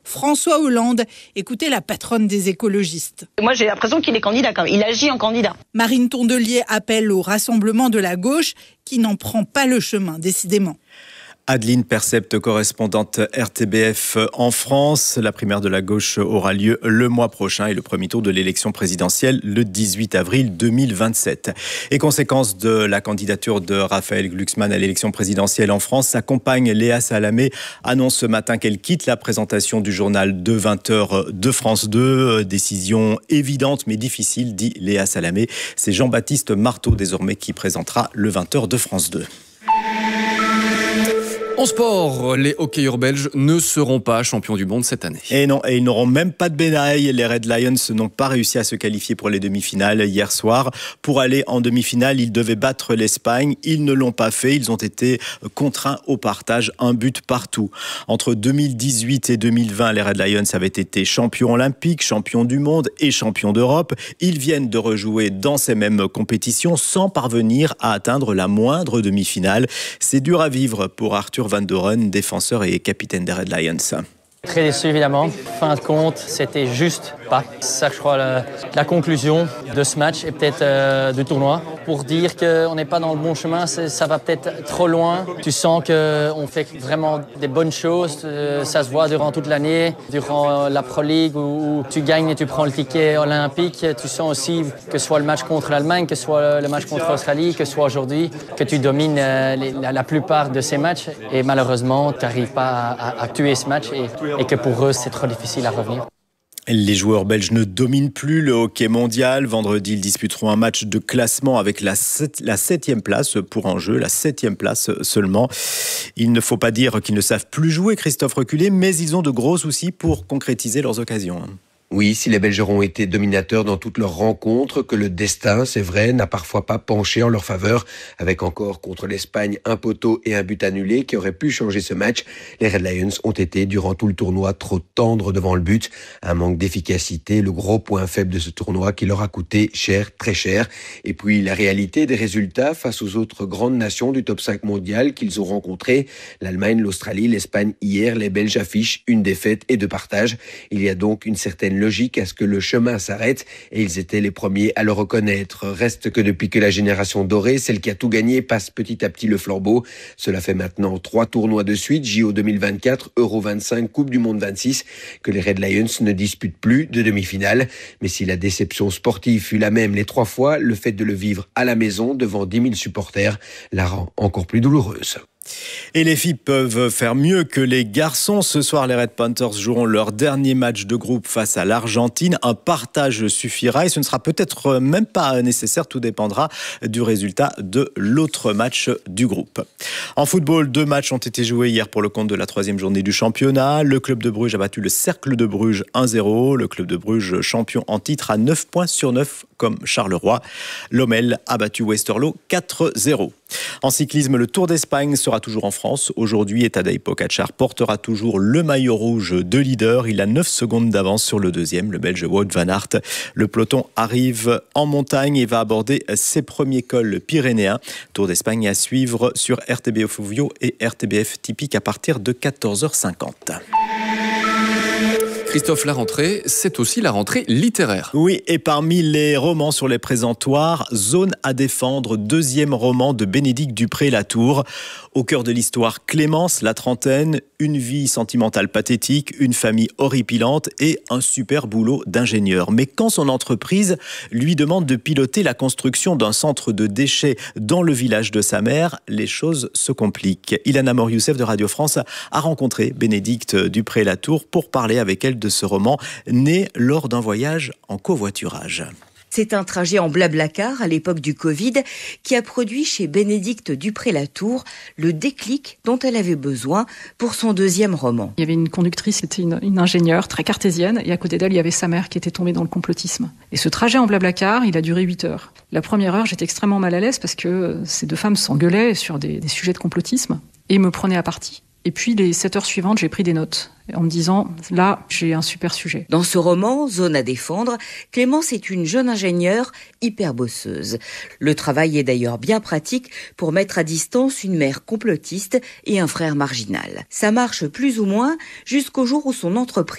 François Hollande. Écoutez la patronne des écologistes. Moi, j'ai l'impression qu'il est candidat quand même. Il agit en candidat. Marine Tondelier appelle au rassemblement de la gauche qui n'en prend pas le chemin, décidément. Adeline Percept, correspondante RTBF en France. La primaire de la gauche aura lieu le mois prochain et le premier tour de l'élection présidentielle le 18 avril 2027. Et conséquence de la candidature de Raphaël Glucksmann à l'élection présidentielle en France, sa compagne Léa Salamé annonce ce matin qu'elle quitte la présentation du journal de 20h de France 2. Décision évidente mais difficile, dit Léa Salamé. C'est Jean-Baptiste Marteau désormais qui présentera le 20h de France 2. En sport, les hockeyeurs belges ne seront pas champions du monde cette année. Et non, et ils n'auront même pas de médaille. Les Red Lions n'ont pas réussi à se qualifier pour les demi-finales hier soir. Pour aller en demi-finale, ils devaient battre l'Espagne. Ils ne l'ont pas fait. Ils ont été contraints au partage, un but partout. Entre 2018 et 2020, les Red Lions avaient été champions olympiques, champions du monde et champions d'Europe. Ils viennent de rejouer dans ces mêmes compétitions sans parvenir à atteindre la moindre demi-finale. C'est dur à vivre pour Arthur Van Doren, défenseur et capitaine des Red Lions. Très déçu évidemment. Fin de compte, c'était juste pas. C'est ça, je crois, la conclusion de ce match et peut-être du tournoi. Pour dire qu'on n'est pas dans le bon chemin, ça va peut-être trop loin. Tu sens qu'on fait vraiment des bonnes choses. Ça se voit durant toute l'année, durant la Pro League où tu gagnes et tu prends le ticket olympique. Tu sens aussi que ce soit le match contre l'Allemagne, que ce soit le match contre l'Australie, que ce soit aujourd'hui, que tu domines la plupart de ces matchs. Et malheureusement, tu n'arrives pas à tuer ce match et que pour eux, c'est trop difficile à revenir. Les joueurs belges ne dominent plus le hockey mondial. Vendredi, ils disputeront un match de classement avec la 7e place pour un jeu, la 7e place seulement. Il ne faut pas dire qu'ils ne savent plus jouer, Christophe Reculé, mais ils ont de gros soucis pour concrétiser leurs occasions. Oui, si les Belges auront été dominateurs dans toutes leurs rencontres, que le destin, c'est vrai, n'a parfois pas penché en leur faveur, avec encore contre l'Espagne un poteau et un but annulé qui auraient pu changer ce match. Les Red Lions ont été, durant tout le tournoi, trop tendres devant le but. Un manque d'efficacité, le gros point faible de ce tournoi qui leur a coûté cher, très cher. Et puis la réalité des résultats face aux autres grandes nations du top 5 mondial qu'ils ont rencontrées, l'Allemagne, l'Australie, l'Espagne hier, les Belges affichent une défaite et 2 partages. Il y a donc une certaine logique à ce que le chemin s'arrête et ils étaient les premiers à le reconnaître. Reste que depuis que la génération dorée, celle qui a tout gagné, passe petit à petit le flambeau. Cela fait maintenant 3 tournois de suite, JO 2024, Euro 25, Coupe du Monde 26, que les Red Lions ne disputent plus de demi-finale. Mais si la déception sportive fut la même les 3 fois, le fait de le vivre à la maison devant 10 000 supporters la rend encore plus douloureuse. Et les filles peuvent faire mieux que les garçons. Ce soir, les Red Panthers joueront leur dernier match de groupe face à l'Argentine. Un partage suffira et ce ne sera peut-être même pas nécessaire. Tout dépendra du résultat de l'autre match du groupe. En football, 2 matchs ont été joués hier pour le compte de la 3e journée du championnat. Le club de Bruges a battu le Cercle de Bruges 1-0. Le club de Bruges, champion en titre, à 9 points sur 9 comme Charleroi. Lommel a battu Westerlo 4-0. En cyclisme, le Tour d'Espagne sera toujours en France. Aujourd'hui, Tadej Pogačar portera toujours le maillot rouge de leader. Il a 9 secondes d'avance sur le deuxième, le Belge Wout van Aert. Le peloton arrive en montagne et va aborder ses premiers cols pyrénéens. Tour d'Espagne à suivre sur RTBF Ovio et RTBF Typique à partir de 14h50. Christophe, la rentrée, c'est aussi la rentrée littéraire. Oui, et parmi les romans sur les présentoirs, Zone à défendre, 2e roman de Bénédicte Dupré-Latour. Au cœur de l'histoire, Clémence, la trentaine, une vie sentimentale pathétique, une famille horripilante et un super boulot d'ingénieur. Mais quand son entreprise lui demande de piloter la construction d'un centre de déchets dans le village de sa mère, les choses se compliquent. Ilana Mor-Youssef de Radio France a rencontré Bénédicte Dupré-Latour pour parler avec elle de ce roman né lors d'un voyage en covoiturage. C'est un trajet en blablacar à l'époque du Covid qui a produit chez Bénédicte Dupré-Latour le déclic dont elle avait besoin pour son 2e roman. Il y avait une conductrice, c'était une ingénieure très cartésienne et à côté d'elle, il y avait sa mère qui était tombée dans le complotisme. Et ce trajet en blablacar, il a duré 8 heures. La première heure, j'étais extrêmement mal à l'aise parce que ces 2 femmes s'engueulaient sur des sujets de complotisme et me prenaient à partie. Et puis, les 7 heures suivantes, j'ai pris des notes en me disant, là, j'ai un super sujet. Dans ce roman, Zone à défendre, Clémence est une jeune ingénieure hyper bosseuse. Le travail est d'ailleurs bien pratique pour mettre à distance une mère complotiste et un frère marginal. Ça marche plus ou moins jusqu'au jour où son entreprise